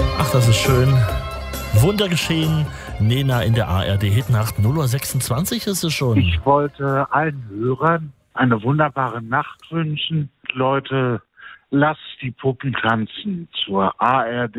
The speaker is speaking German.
Ach, das ist schön. Wunder geschehen. Nena in der ARD-Hitnacht. 0:26 ist es schon. Ich wollte allen Hörern eine wunderbare Nacht wünschen. Leute, lasst die Puppen tanzen zur ARD